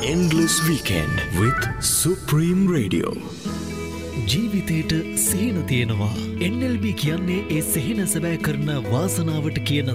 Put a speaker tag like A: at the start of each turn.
A: endless weekend with Supreme Radio.
B: ජීවිතේට සිහින තියෙනවා. NLB කියන්නේ ඒ සිහින සැබෑ කරන වාසනාවට කියන